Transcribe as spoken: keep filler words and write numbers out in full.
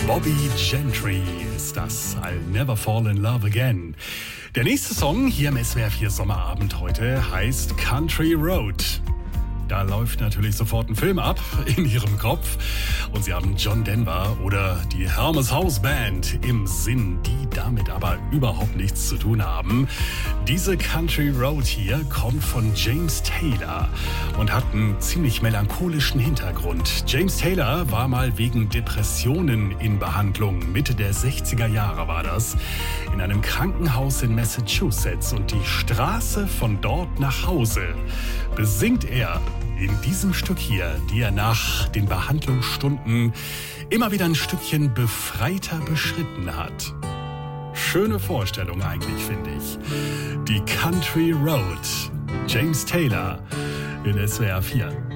Bobby Gentry ist das. I'll never fall in love again. Der nächste Song hier im S W R vier Sommerabend heute heißt Country Road. Da läuft natürlich sofort ein Film ab in ihrem Kopf und sie haben John Denver oder die Hermes House Band im Sinn, die damit aber überhaupt nichts zu tun haben. Diese Country Road hier kommt von James Taylor und hat einen ziemlich melancholischen Hintergrund. James Taylor war mal wegen Depressionen in Behandlung. Mitte der sechziger Jahre war das. In einem Krankenhaus in Massachusetts und die Straße von dort nach Hause besingt er in diesem Stück hier, die er nach den Behandlungsstunden immer wieder ein Stückchen befreiter beschritten hat. Schöne Vorstellung eigentlich, finde ich. Die Country Road. James Taylor in S W R vier.